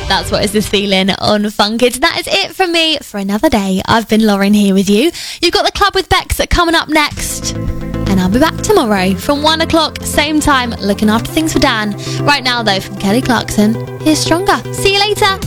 That's What Is This Feeling on Fun Kids. That is it from me for another day. I've been Lauren here with you. You've got the Club with Bex coming up next. And I'll be back tomorrow from 1 o'clock, same time, looking after things for Dan. Right now, though, from Kelly Clarkson, here's Stronger. See you later.